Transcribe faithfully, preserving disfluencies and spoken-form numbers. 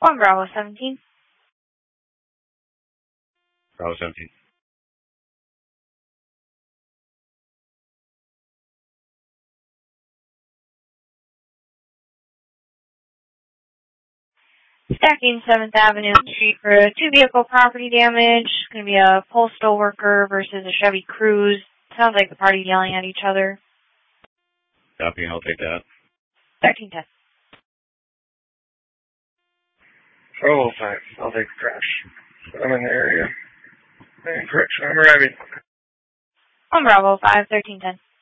One Bravo seventeen. Bravo seventeen. Stacking seventh Avenue Street for two vehicle property damage. It's going to be a postal worker versus a Chevy Cruze. Sounds like the party yelling at each other. Copy, I'll take that. thirteen ten. Oh, five. I'll take the crash. I'm in the area. And correction, I'm arriving. One Bravo five, thirteen ten.